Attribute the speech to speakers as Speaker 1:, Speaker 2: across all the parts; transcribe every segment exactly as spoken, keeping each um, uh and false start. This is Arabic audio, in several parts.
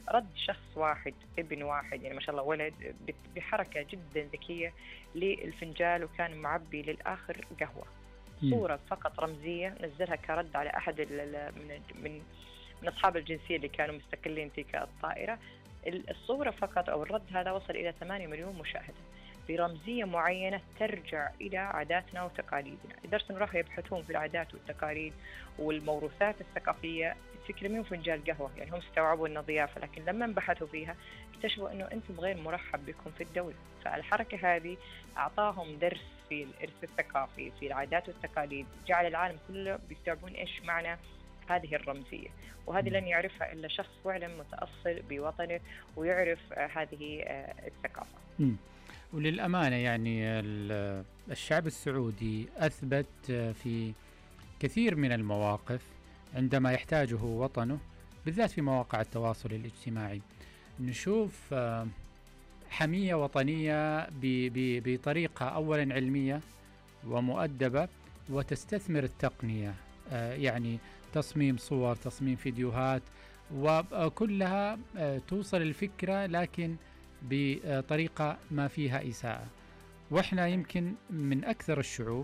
Speaker 1: رد شخص واحد، ابن واحد يعني ما شاء الله ولد، بحركة جدا ذكية للفنجال، وكان معبي للآخر قهوة.
Speaker 2: مم.
Speaker 1: صورة فقط رمزية نزلها كرد على أحد من من من أصحاب الجنسية اللي كانوا مستقلين تلك الطائرة. الصورة فقط أو الرد هذا وصل إلى ثمانية مليون مشاهدة برمزية معينة ترجع إلى عاداتنا وتقاليدنا، لدرجة أنه راحوا يبحثون في العادات والتقاليد والموروثات الثقافية. الفكرة مين فنجان قهوة، يعني هم استوعبوا أنه ضيافة، لكن لما بحثوا فيها اكتشفوا أنه أنتم غير مرحب بكم في الدولة. فالحركة هذه أعطاهم درس في الإرث الثقافي، في العادات والتقاليد، جعل العالم كله بيستوعبون إيش معنى هذه الرمزية، وهذه لن يعرفها إلا شخص فعلا متأصل بوطنه ويعرف هذه الثقافة.
Speaker 2: مم. وللأمانة يعني الشعب السعودي أثبت في كثير من المواقف عندما يحتاجه وطنه، بالذات في مواقع التواصل الاجتماعي، نشوف حمية وطنية بطريقة أولا علمية ومؤدبة، وتستثمر التقنية، يعني تصميم صور، تصميم فيديوهات، وكلها توصل الفكرة لكن بطريقة ما فيها إساءة. وإحنا يمكن من أكثر الشعوب،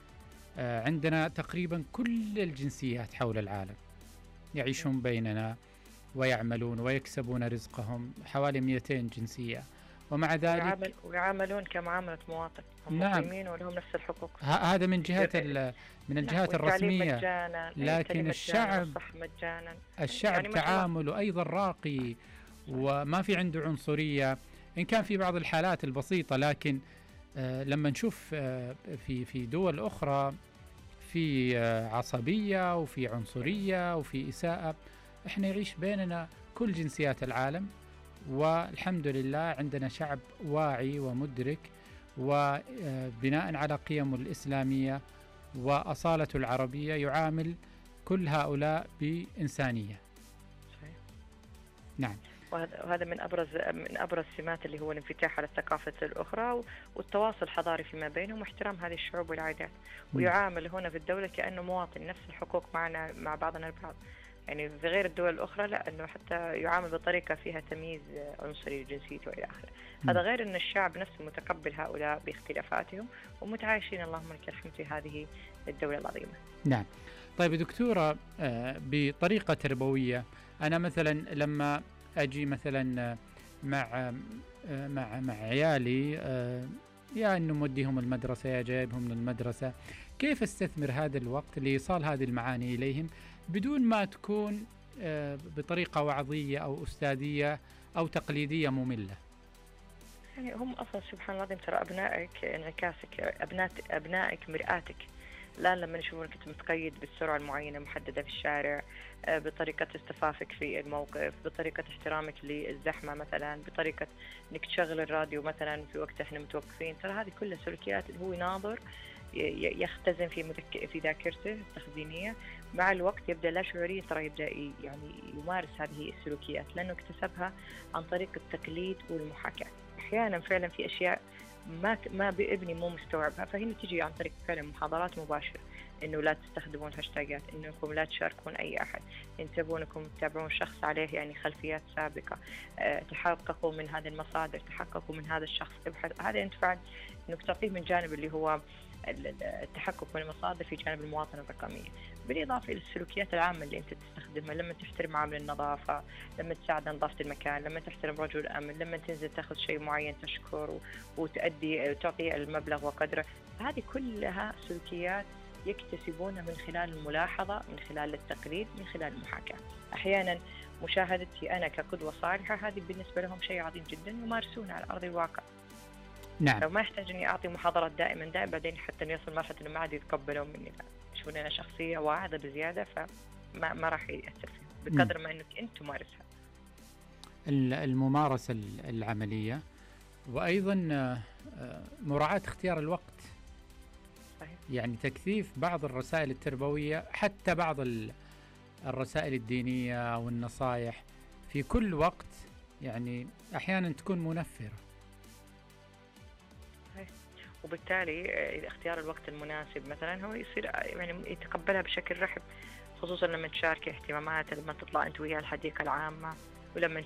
Speaker 2: عندنا تقريبا كل الجنسيات حول العالم يعيشون بيننا ويعملون ويكسبون رزقهم، حوالي مئتين جنسية، ومع ذلك
Speaker 1: ويعاملون كمعاملة مواطن، هم
Speaker 2: نعم
Speaker 1: مقيمين ولهم نفس الحقوق.
Speaker 2: هذا من جهة من الجهات الرسمية،
Speaker 1: مجانا،
Speaker 2: لكن الشعب
Speaker 1: مجانا.
Speaker 2: الشعب
Speaker 1: يعني
Speaker 2: تعامله أيضا راقي وما في عنده عنصرية، إن كان في بعض الحالات البسيطة، لكن آه لما نشوف آه في في دول أخرى في آه عصبية وفي عنصرية وفي إساءة. إحنا يعيش بيننا كل جنسيات العالم، والحمد لله عندنا شعب واعي ومدرك، وبناء على قيمه الإسلامية وأصالته العربية يعامل كل هؤلاء بإنسانية. نعم.
Speaker 1: وهذا من أبرز من أبرز سمات اللي هو الانفتاح على الثقافة الأخرى والتواصل الحضاري فيما بينهم واحترام هذه الشعوب والعادات، ويعامل هنا في الدولة كأنه مواطن، نفس الحقوق معنا مع بعضنا البعض. يعني في غير الدول الأخرى لا، أنه حتى يعامل بطريقة فيها تمييز عنصري لجنسيته وإلى آخره. هذا غير أن الشعب نفسه متقبل هؤلاء باختلافاتهم ومتعايشين اللهم لك الحمد في هذه الدولة العظيمة.
Speaker 2: نعم. طيب دكتورة، بطريقة تربوية، أنا مثلا لما أجي مثلا مع مع مع عيالي، يا إنه موديهم المدرسة يا جايبهم من المدرسة، كيف استثمر هذا الوقت لإيصال هذه المعاني إليهم بدون ما تكون بطريقة وعظية أو أستاذية أو تقليدية مملة؟
Speaker 1: يعني هم أصلا سبحان الله العظيم، ترى أبنائك انعكاسك، أبناء أبنائك مرآتك. الآن لما يشوفونك أنت متقيد بالسرعة المعينة محددة في الشارع، بطريقة استفافك في الموقف، بطريقة احترامك للزحمة مثلا، بطريقة أنك تشغل الراديو مثلا في وقت احنا متوقفين، ترى هذه كلها سلوكيات اللي هو يناظر يختزن في مذك... في ذاكرته التخزينية. مع الوقت يبدأ لا شعوريا ترى يبدأ يعني يمارس هذه السلوكيات، لأنه اكتسبها عن طريق التقليد والمحاكاة. أحيانا فعلا في أشياء ما ما بابني مو مستوعبها، فهنا تجي عن طريق فعلا محاضرات مباشرة، إنه لا تستخدمون هاشتاجات، إنكم لا تشاركون أي أحد، انتبهوا إنكم تتابعون شخص عليه يعني خلفيات سابقة، أه تحققوا من هذه المصادر، تحققوا من هذا الشخص، ابحث. هذا ينفع إنك تعطيه من جانب اللي هو التحقق من المصادر في جانب المواطنة الرقمية، بالإضافة إلى السلوكيات العامة اللي أنت تستخدمها، لما تحترم عامل النظافة، لما تساعد على نظافة المكان، لما تحترم رجل الأمن، لما تنزل تأخذ شيء معين تشكر وتؤدي تعطي المبلغ وقدره. هذه كلها سلوكيات يكتسبونها من خلال الملاحظة، من خلال التقليد، من خلال المحاكاة. أحيانا مشاهدتي أنا كقدوة صالحة هذه بالنسبة لهم شيء عظيم جدا يمارسونه على أرض الواقع.
Speaker 2: نعم.
Speaker 1: لو ما يحتاج إني أعطي محاضرات دائما دائما بعدين حتى يصل مرحلة إنه ما عاد يتقبلون مني، يشوفون أنا شخصية واعدة بزيادة، فما ما راح يأثر فيه بقدر ما إنك أنت تمارسها.
Speaker 2: الممارسة العملية، وأيضا مراعاة اختيار الوقت.
Speaker 1: صحيح.
Speaker 2: يعني تكثيف بعض الرسائل التربوية، حتى بعض الرسائل الدينية والنصائح في كل وقت، يعني أحيانا تكون منفرة.
Speaker 1: وبالتالي اختيار الوقت المناسب مثلا هو يصير يعني يتقبلها بشكل رحب، خصوصا لما تشاركي اهتمامات، لما تطلع انت وياه الحديقة العامة، ولما